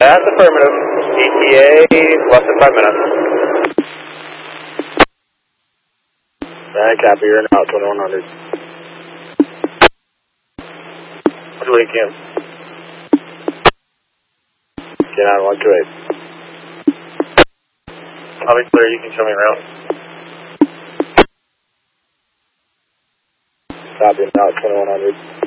That's affirmative. ETA less than 5 minutes. Alright, copy. You're now 2100. Good weekend. Get on 128. I'll be clear, you can show me around. Copy. Now 2100.